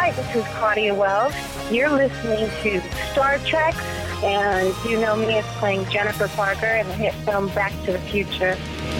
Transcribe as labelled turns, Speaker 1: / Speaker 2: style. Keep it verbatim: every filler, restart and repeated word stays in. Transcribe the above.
Speaker 1: Hi, this is Claudia Wells. You're listening to Star Trek, and you know me as playing Jennifer Parker in the hit film Back to the Future.